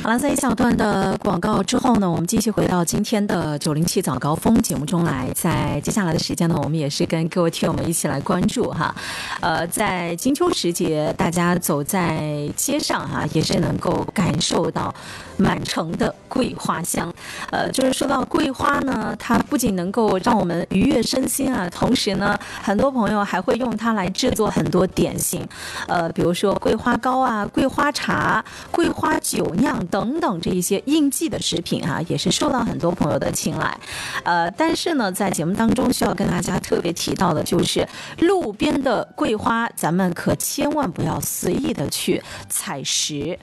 好了，在一小段的广告之后呢，我们继续回到今天的907早高峰节目中来。在接下来的时间呢，我们也是跟各位听友们一起来关注哈，在金秋时节，大家走在街上哈，也是能够感受到满城的桂花香。就是说到桂花呢，它不仅能够让我们愉悦身心啊，同时呢，很多朋友还会用它来制作很多点心，比如说桂花糕啊、桂花茶、桂花酒酿等等这一些应季的食品啊，也是受到很多朋友的青睐。但是呢，在节目当中需要跟大家特别提到的就是，路边的桂花，咱们可千万不要随意的去采食。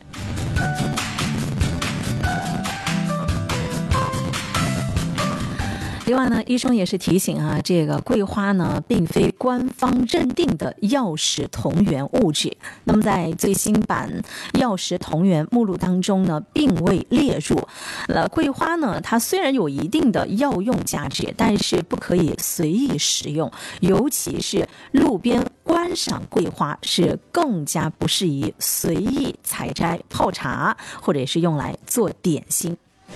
另外呢，医生也是提醒啊，这个桂花呢，并非官方认定的药食同源物质。那么在最新版药食同源目录当中呢，并未列入。桂花呢，它虽然有一定的药用价值，但是不可以随意食用，尤其是路边观赏桂花是更加不适宜随意采摘泡茶，或者是用来做点心。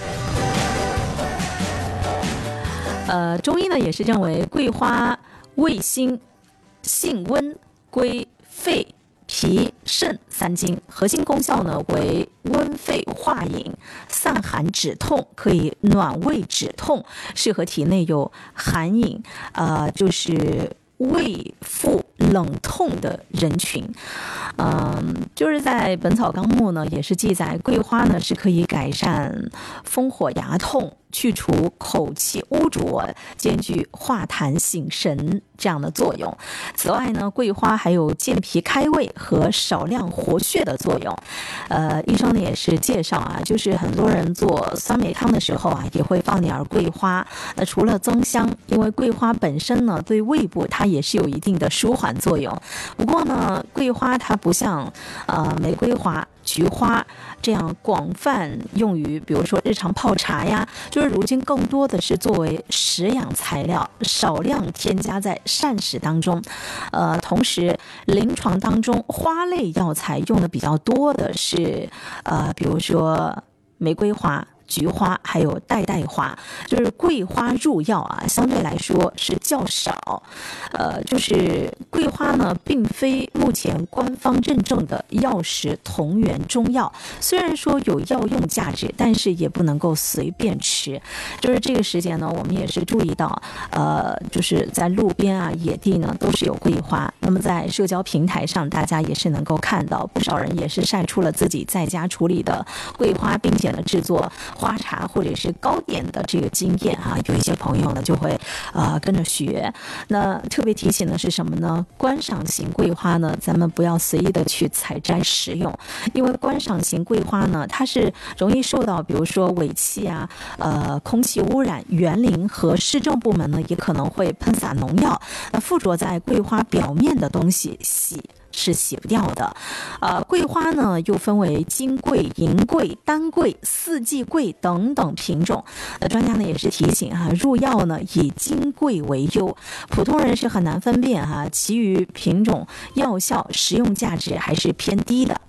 中医呢也是认为桂花味辛、性温、归肺、脾、肾三经，核心功效呢为温肺化饮、散寒止痛，可以暖胃止痛，适合体内有寒饮就是胃腹冷痛的人群。就是在《本草纲目》呢也是记载，桂花呢是可以改善风火牙痛，去除口气污浊，兼具化痰醒神这样的作用。此外呢，桂花还有健脾开胃和少量活血的作用。医生呢也是介绍啊，就是很多人做酸梅汤的时候啊，也会放点桂花。除了增香，因为桂花本身呢对胃部它也是有一定的舒缓作用。不过呢，桂花它不像玫瑰花、菊花这样广泛用于比如说日常泡茶呀，就是如今更多的是作为食养材料，少量添加在膳食当中。同时临床当中花类药材用的比较多的是比如说玫瑰花、菊花还有代花，就是桂花入药啊，相对来说是较少。就是桂花呢，并非目前官方认证的药食同源中药，虽然说有药用价值，但是也不能够随便吃。就是这个时间呢，我们也是注意到，就是在路边啊、野地呢，都是有桂花。那么在社交平台上，大家也是能够看到，不少人也是晒出了自己在家处理的桂花，并且呢制作花茶或者是糕点的这个经验啊，有一些朋友呢就会跟着学。那特别提醒的是什么呢？观赏型桂花呢，咱们不要随意的去采摘食用，因为观赏型桂花呢，它是容易受到比如说尾气啊、空气污染，园林和市政部门呢也可能会喷洒农药，附着在桂花表面的东西是洗不掉的。桂花呢又分为金桂、银桂、丹桂、四季桂等等品种。专家呢也是提醒入药呢以金桂为优，普通人是很难分辨其余品种药效实用价值还是偏低的。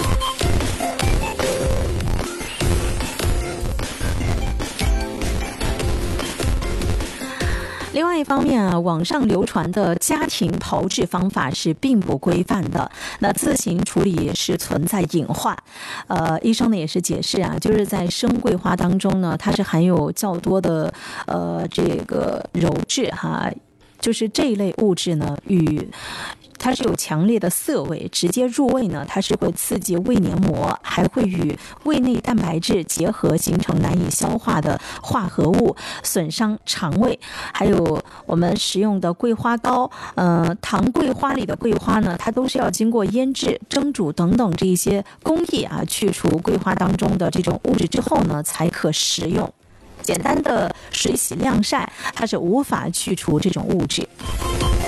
另外一方面啊，网上流传的家庭炮制方法是并不规范的，那自行处理也是存在隐患。医生呢也是解释啊，就是在生桂花当中呢，它是含有较多的这个鞣质就是这一类物质呢它是有强烈的涩味，直接入胃呢，它是会刺激胃黏膜，还会与胃内蛋白质结合，形成难以消化的化合物，损伤肠胃。还有我们食用的桂花糕，糖桂花里的桂花呢，它都是要经过腌制、蒸煮等等这一些工艺去除桂花当中的这种物质之后呢，才可食用。简单的水洗晾晒，它是无法去除这种物质。